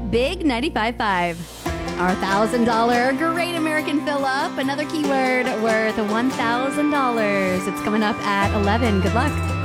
Big 95.5. Our $1,000 Great American Fill Up. Another keyword worth $1,000. It's coming up at 11. Good luck.